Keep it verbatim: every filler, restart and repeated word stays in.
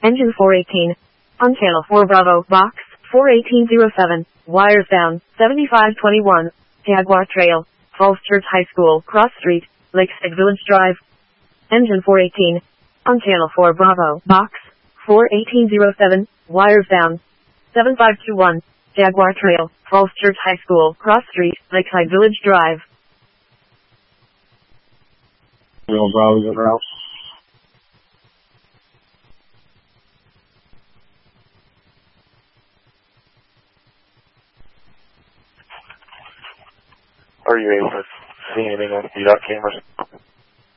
Engine four eighteen. On channel four Bravo, box four eighteen oh seven, wires down, seventy-five twenty-one, Jaguar Trail, Falls Church High School, Cross Street, Lakeside Village Drive. Engine four eighteen. On channel four Bravo, box four eighteen oh seven, wires down, seven five two one, Jaguar Trail, Falls Church High School, Cross Street, Lakeside Village Drive. Real Bravo, is it route? Are you able to see anything on the V DOT cameras?